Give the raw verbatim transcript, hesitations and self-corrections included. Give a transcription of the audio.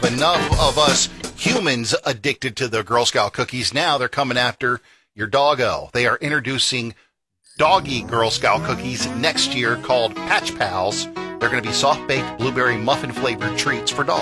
Enough of us humans addicted to the Girl Scout cookies. Now they're coming after your doggo. They are introducing doggy Girl Scout cookies next year called Patch Pals. They're going to be soft-baked blueberry muffin-flavored treats for dogs.